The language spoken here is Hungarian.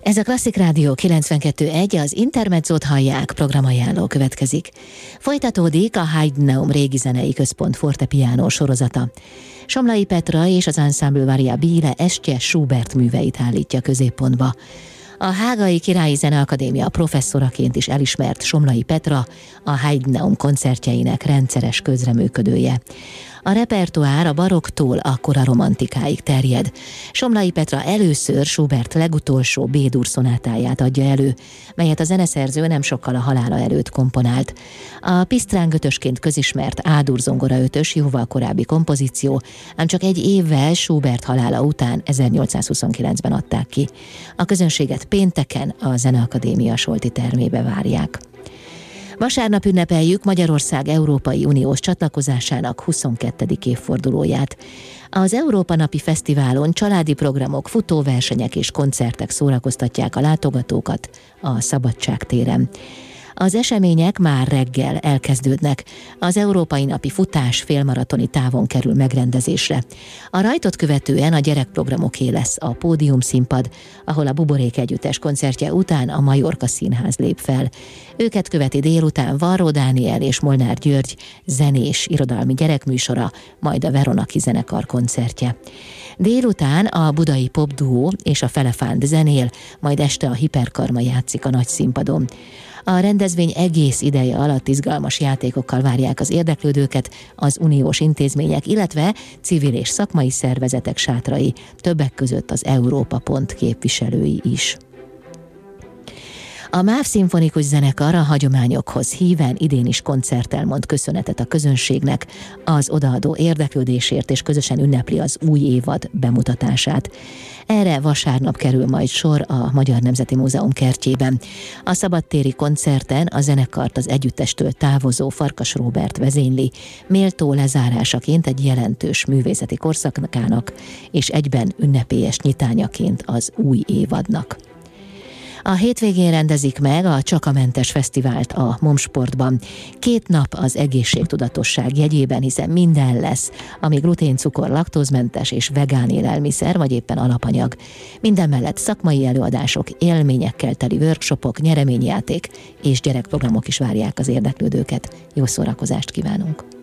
Ez a Klasszik Rádió 92.1, az Intermezzót hallják, programajánló következik. Folytatódik a Heideneum Régi Zenei Központ fortepiano sorozata. Somlai Petra és az Ensemble Variabile estje Schubert műveit állítja középpontba. A Hágai Királyi Zeneakadémia professzoraként is elismert Somlai Petra a Heideneum koncertjeinek rendszeres közreműködője. A repertoár a barokktól a kora romantikáig terjed. Somlai Petra először Schubert legutolsó B-dur szonátáját adja elő, melyet a zeneszerző nem sokkal a halála előtt komponált. A Pisztráng ötösként közismert A-dur zongora ötös jóval korábbi kompozíció, ám csak egy évvel Schubert halála után 1829-ben adták ki. A közönséget pénteken a Zeneakadémia Solti termébe várják. Vasárnap ünnepeljük Magyarország Európai Uniós csatlakozásának 22. évfordulóját. Az Európa Napi Fesztiválon családi programok, futóversenyek és koncertek szórakoztatják a látogatókat a Szabadság téren. Az események már reggel elkezdődnek. Az Európai Napi Futás félmaratoni távon kerül megrendezésre. A rajtot követően a gyerekprogramoké lesz a pódiumszínpad, ahol a Buborék Együttes koncertje után a Majorka Színház lép fel. Őket követi délután Varró Dániel és Molnár György zenés irodalmi gyerekműsora, majd a Veronaki zenekar koncertje. Délután a Budai Popduó és a Felefánt zenél, majd este a Hiperkarma játszik a nagy színpadon. A rendezvény egész ideje alatt izgalmas játékokkal várják az érdeklődőket az uniós intézmények, illetve civil és szakmai szervezetek sátrai, többek között az Európa Pont képviselői is. A MÁV Szimfonikus Zenekar a hagyományokhoz híven idén is koncerttel mond köszönetet a közönségnek az odaadó érdeklődésért, és közösen ünnepli az új évad bemutatását. Erre vasárnap kerül majd sor a Magyar Nemzeti Múzeum kertjében. A szabadtéri koncerten a zenekart az együttestől távozó Farkas Róbert vezényli, méltó lezárásaként egy jelentős művészeti korszakának, és egyben ünnepélyes nyitányaként az új évadnak. A hétvégén rendezik meg a Csakamentes Fesztivált a Momsportban. 2 nap az egészségtudatosság jegyében, hiszen minden lesz, ami glutén, cukor, laktózmentes és vegán élelmiszer, vagy éppen alapanyag. Minden mellett szakmai előadások, élményekkel teli workshopok, nyereményjáték és gyerekprogramok is várják az érdeklődőket. Jó szórakozást kívánunk!